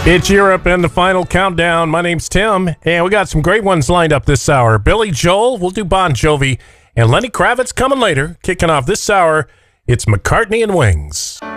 It's Europe and the final countdown. My name's Tim, and we got some great ones lined up this hour. Billy Joel, we'll do Bon Jovi, and Lenny Kravitz coming later. Kicking off this hour, it's McCartney and Wings.